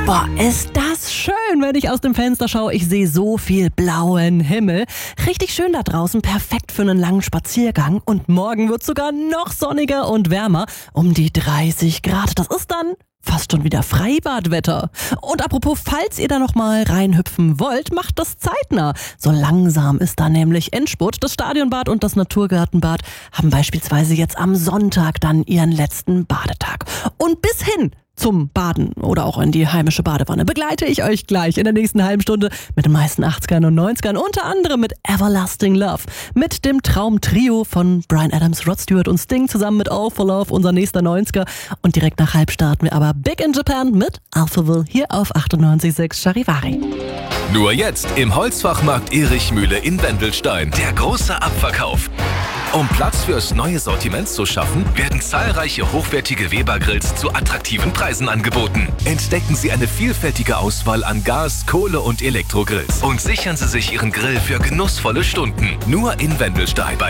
Boah, ist das schön, wenn ich aus dem Fenster schaue. Ich sehe so viel blauen Himmel. Richtig schön da draußen, perfekt für einen langen Spaziergang. Und morgen wird sogar noch sonniger und wärmer, um die 30 Grad. Das ist dann fast schon wieder Freibadwetter. Und apropos, falls ihr da noch mal reinhüpfen wollt, macht das zeitnah. So langsam ist da nämlich Endspurt. Das Stadionbad und das Naturgartenbad haben beispielsweise jetzt am Sonntag dann ihren letzten Badetag. Und bis hin zum Baden oder auch in die heimische Badewanne begleite ich euch gleich in der nächsten halben Stunde mit den meisten 80ern und 90ern, unter anderem mit Everlasting Love, mit dem Traumtrio von Bryan Adams, Rod Stewart und Sting zusammen mit All for Love, unser nächster 90er. Und direkt nach halb starten wir aber Big in Japan mit Alphaville hier auf 98.6 Charivari. Nur jetzt im Holzfachmarkt Erichmühle in Wendelstein. Der große Abverkauf. Um Platz fürs neue Sortiment zu schaffen, werden zahlreiche hochwertige Weber-Grills zu attraktiven Preisen angeboten. Entdecken Sie eine vielfältige Auswahl an Gas-, Kohle- und Elektrogrills und sichern Sie sich Ihren Grill für genussvolle Stunden. Nur in Wendelstein bei